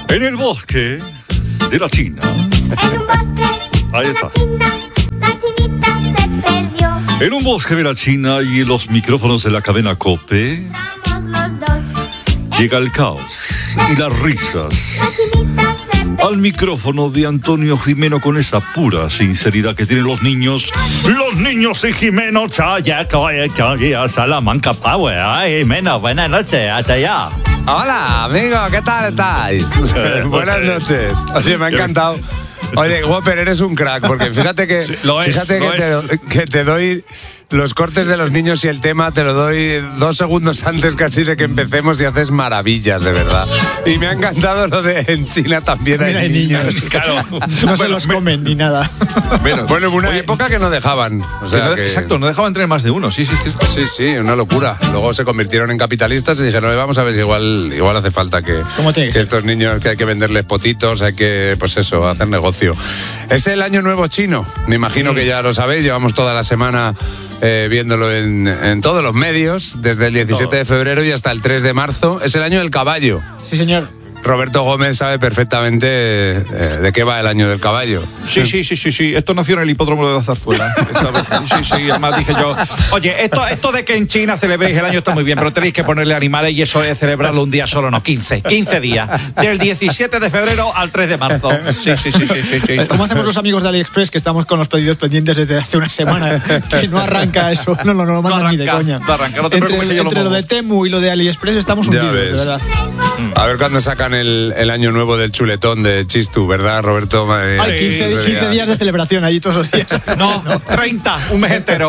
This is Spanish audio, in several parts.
En el bosque de la China. En un bosque Ahí de está. la China, la chinita se perdió. En un bosque de la China y en los micrófonos de la cadena COPE Estamos los dos. llega el caos y las risas. La chinita se perdió. Al micrófono de Antonio Jimeno con esa pura sinceridad que tienen los niños. Los niños y Jimeno. Chaya, Salamanca Power. Ay, Jimeno, buenas noches. Hasta allá. Hola, amigo, ¿qué tal estáis? Buenas noches. Oye, me ha encantado. Oye, Whopper, eres un crack, porque fíjate que, lo es, fíjate lo que te doy los cortes de los niños y el tema, te lo doy 2 segundos antes casi de que empecemos y haces maravillas, de verdad. Y me ha encantado lo de en China también hay niños. Claro. No se los comen ni nada. Bueno, hubo una época que no dejaban. O sea, Exacto, no dejaban tener más de uno, sí. Sí, una locura. Luego se convirtieron en capitalistas y dijeron, vamos a ver si igual hace falta que estos niños, que hay que venderles potitos, hay que, pues eso, hacer negocio. Es el Año Nuevo Chino, me imagino que ya lo sabéis, llevamos toda la semana viéndolo en todos los medios, desde el 17 de febrero y hasta el 3 de marzo. Es el Año del Caballo. Sí, señor. Roberto Gómez sabe perfectamente de qué va el Año del Caballo. Sí. Esto nació en el hipódromo de la Zarzuela. Sí. Además dije yo, oye, esto de que en China celebréis el año está muy bien, pero tenéis que ponerle animales y eso es celebrarlo un día solo, no, 15 días. Del 17 de febrero al 3 de marzo. Sí. ¿Cómo hacemos los amigos de AliExpress que estamos con los pedidos pendientes desde hace una semana? Que no arranca eso. No mandan ni de coña. No arranca, no te preocupes que yo entre lo de Temu y lo de AliExpress estamos Ya hundidos, ves. de verdad. A ver cuándo sacan el Año Nuevo del chuletón de Chistu, ¿verdad, Roberto? Hay 15 días de celebración allí todos los días. No, 30, un mes entero.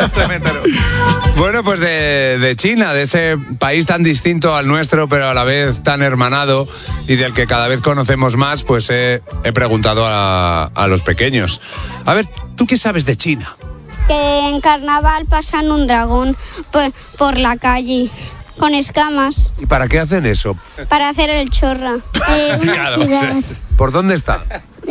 Bueno, pues de China, de ese país tan distinto al nuestro, pero a la vez tan hermanado y del que cada vez conocemos más, pues he preguntado a los pequeños. A ver, ¿tú qué sabes de China? Que en carnaval pasan un dragón por la calle con escamas ¿Y para qué hacen eso? para hacer el chorra. Claro, ¿por dónde está?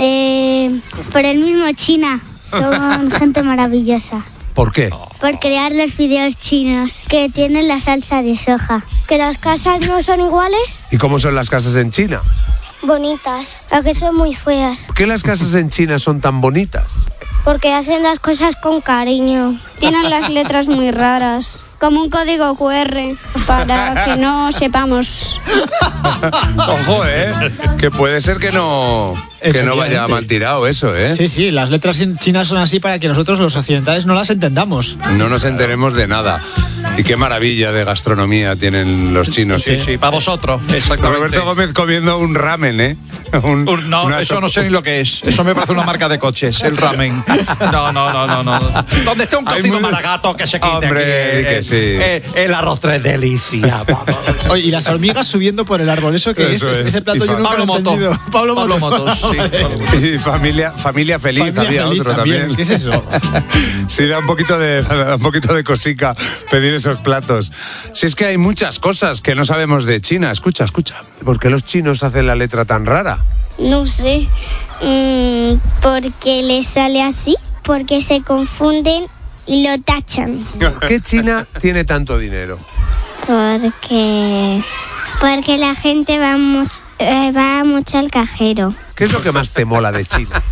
Por el mismo China. Son gente maravillosa. ¿Por qué? Por crear los fideos chinos que tienen la salsa de soja. Que las casas no son iguales, ¿Y cómo son las casas en China? bonitas, a que son muy feas. ¿Por qué las casas en China son tan bonitas? Porque hacen las cosas con cariño. Tienen las letras muy raras. Como un código QR para que no sepamos. Ojo, que puede ser que no vaya mal tirado eso, Sí, las letras en chinas son así para que nosotros los occidentales no las entendamos. No nos enteremos de nada. Y qué maravilla de gastronomía tienen los chinos. Sí, para vosotros, exactamente. Roberto Gómez comiendo un ramen, No, eso no sé ni lo que es. Eso me parece una marca de coches, el ramen. No. Donde esté un cocido maragato que se quite. Hombre, aquí, que sí. El arroz tres delicias. Oye, y las hormigas subiendo por el árbol, ¿eso qué Eso es? es. Ese plato yo nunca lo he entendido. Pablo Motos, sí. Y familia feliz, Familia había feliz otro también. ¿Qué es eso? Sí, da un poquito de cosica pedir esos platos. Si es que hay muchas cosas que no sabemos de China. Escucha. ¿Por qué los chinos hacen la letra tan rara? No sé. Porque les sale así. Porque se confunden y lo tachan. ¿Por qué China tiene tanto dinero? Porque la gente va mucho al cajero. ¿Qué es lo que más te mola de China?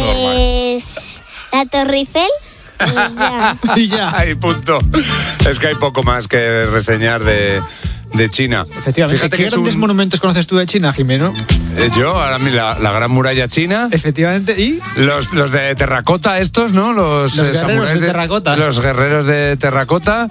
Pues la Torre Eiffel y ya. Y ya. Ahí, punto. Es que hay poco más que reseñar de China. Efectivamente. Fíjate ¿Qué que es grandes monumentos conoces tú de China, Jimeno? Yo, ahora la Gran Muralla China. Efectivamente, ¿y? Los de terracota estos, ¿no? Los guerreros samuráis de terracota. Los guerreros de terracota.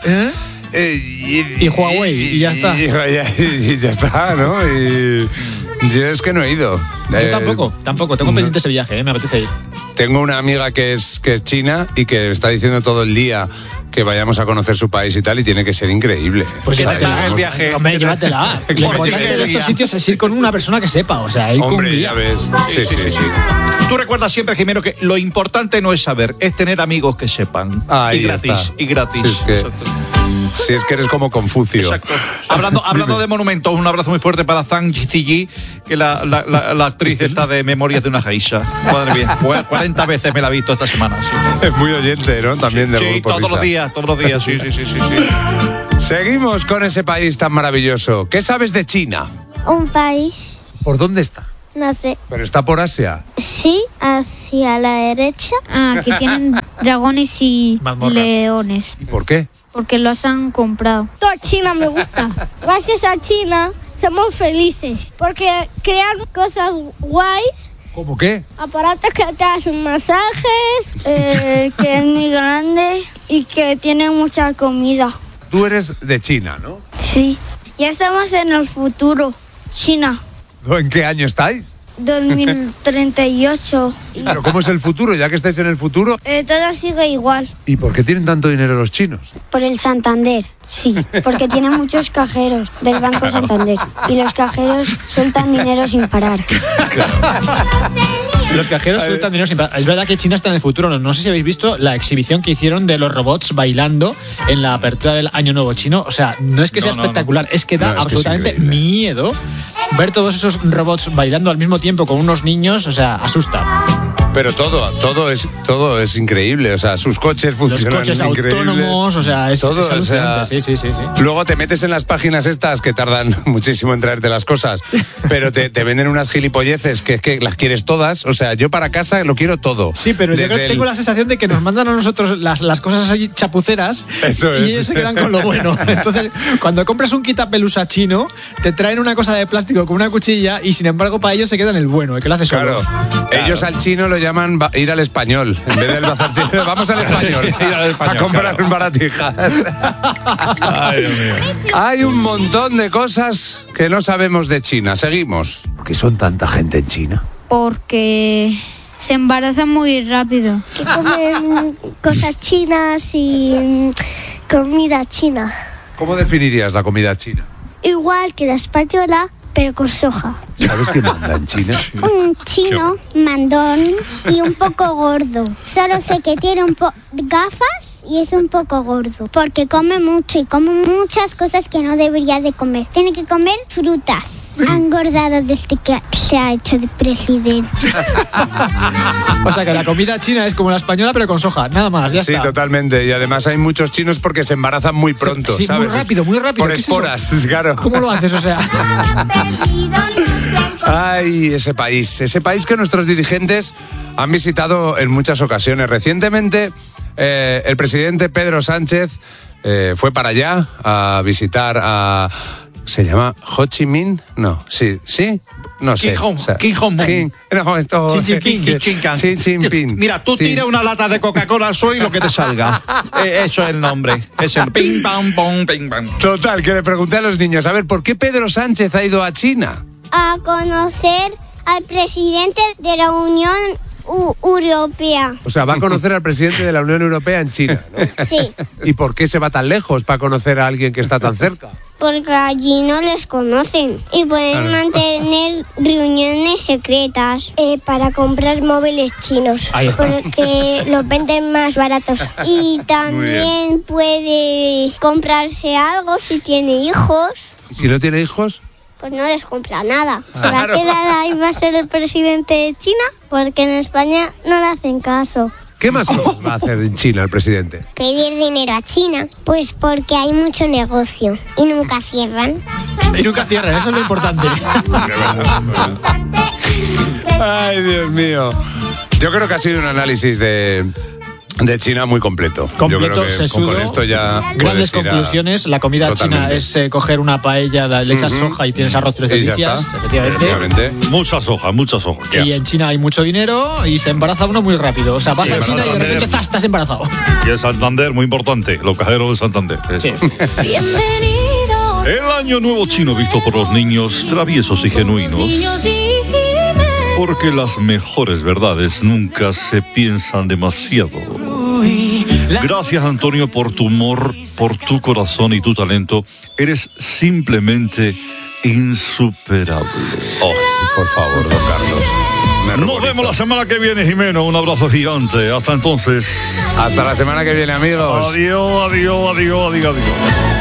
Y Huawei, y ya está. Y ya está, ¿no? Y yo es que no he ido. Yo tampoco. Tengo pendiente ese viaje, me apetece ir. Tengo una amiga que es china y que está diciendo todo el día que vayamos a conocer su país y tal, y tiene que ser increíble. Pues llévatela el viaje. Hombre, llévatela. Lo importante de estos sitios es ir con una persona que sepa, o sea, ir con un Hombre, guía. ya ves. Sí. Tú recuerdas siempre, Jimeno, que lo importante no es saber, es tener amigos que sepan. Ahí y gratis. está. Y gratis. Sí, es que- Exacto. Si es que eres como Confucio. Exacto. Hablando de monumentos, un abrazo muy fuerte para Zhang Ziyi, que la actriz está de Memorias de una geisha. Madre mía, 40 veces me la he visto esta semana. Sí. Es muy oyente, ¿no? También de Sí, Grupo todos los Risa. días, sí. Seguimos con ese país tan maravilloso. ¿Qué sabes de China? Un país ¿Por dónde está? No sé. Pero está por Asia. Sí, hacia la derecha. Aquí tienen dragones y Mazmorras. leones. ¿Y por qué? Porque los han comprado. Toda China me gusta. Gracias a China somos felices. Porque crean cosas guays. ¿Cómo qué? Aparatos que te hacen masajes, que es muy grande y que tiene mucha comida. Tú eres de China, ¿no? Sí. Ya estamos en el futuro. China, ¿En qué año estáis? 2038. Pero ¿cómo es el futuro? Ya que estáis en el futuro. Todo sigue igual. ¿Y por qué tienen tanto dinero los chinos? Por el Santander, sí. Porque tiene muchos cajeros del Banco Santander. Y los cajeros sueltan dinero sin parar. Los cajeros sueltan dinero sin parar. Es verdad que China está en el futuro. No sé si habéis visto la exhibición que hicieron de los robots bailando en la apertura del Año Nuevo chino. O sea, no es que sea espectacular, es que da absolutamente miedo ver todos esos robots bailando al mismo tiempo con unos niños. O sea, asusta. Pero todo es increíble. O sea, sus coches funcionan. Los coches autónomos, o sea, es alucinante. O sea, sí. Luego te metes en las páginas estas que tardan muchísimo en traerte las cosas, pero te venden unas gilipolleces que es que las quieres todas. O sea, yo para casa lo quiero todo. Sí, pero yo tengo la sensación de que nos mandan a nosotros las cosas así chapuceras. Eso es. Y ellos se quedan con lo bueno. Entonces, cuando compras un quitapelusa chino, te traen una cosa de plástico con una cuchilla y sin embargo para ellos se queda en el bueno, el que lo hace solo. Claro. Ellos al chino lo llaman ir al español. En vez del bazar chino, vamos al español. A comprar baratijas. Ay, Dios mío. Hay un montón de cosas que no sabemos de China. Seguimos. ¿Por qué son tanta gente en China? Porque se embarazan muy rápido. Que comen cosas chinas y comida china. ¿Cómo definirías la comida china? Igual que la española, pero con soja. ¿Sabes quién manda en China? Un chino mandón y un poco gordo. Solo sé que tiene gafas y es un poco gordo. Porque come mucho y come muchas cosas que no debería de comer. Tiene que comer frutas. Ha engordado desde que se ha hecho de presidente. O sea que la comida china es como la española pero con soja, nada más, ya Sí, está. totalmente. Y además hay muchos chinos porque se embarazan muy pronto, Sí, ¿sabes? muy rápido. Por ¿Qué es eso? esporas, claro. ¿Cómo lo haces? O sea, Ay, ese país que nuestros dirigentes han visitado en muchas ocasiones. Recientemente, el presidente Pedro Sánchez fue para allá a visitar a... ¿Se llama Ho Chi Minh? No, sí, no sé. Kim Jong-un. Xi Jinping. Mira, tú tira una lata de Coca-Cola al suelo y lo que te salga. Eso es el nombre. Es el ping, pam, pom, ping, pam. Total, que le pregunté a los niños, a ver, ¿por qué Pedro Sánchez ha ido a China? A conocer al presidente de la Unión Europea. O sea, va a conocer al presidente de la Unión Europea en China, ¿no? Sí, ¿Y por qué se va tan lejos para conocer a alguien que está tan cerca? porque allí no les conocen y pueden mantener reuniones secretas para comprar móviles chinos. Ahí está. Porque los venden más baratos. Y también puede comprarse algo si tiene hijos. ¿Y si no tiene hijos? Pues no les compra nada. Se va a Claro. quedar ahí, va a ser el presidente de China, porque en España no le hacen caso. ¿Qué más cosas va a hacer en China el presidente? Pedir dinero a China, pues porque hay mucho negocio y nunca cierran. y nunca cierran, eso es lo importante. Ay, Dios mío. Yo creo que ha sido un análisis de China muy completo. Yo creo que sesudo, con esto ya grandes puedes ir a- conclusiones. La comida Totalmente. china es coger una paella, le echas soja y tienes arroz tres Y ya delicias, está. efectivamente. Muchas hojas. Y en China hay mucho dinero y se embaraza uno muy rápido. O sea, vas Sí, a China y de Santander. repente ¡zas! Estás embarazado. Y el Santander, muy importante. Los cajeros de Santander. Sí. El año nuevo chino visto por los niños traviesos y genuinos. Porque las mejores verdades nunca se piensan demasiado. Gracias, Antonio, por tu humor, por tu corazón y tu talento. Eres simplemente insuperable. Oh, por favor, don Carlos. Me Nos ruboriza. vemos la semana que viene, Jimeno. Un abrazo gigante. Hasta entonces. Hasta la semana que viene, amigos. Adiós, adiós, adiós, adiós, adiós.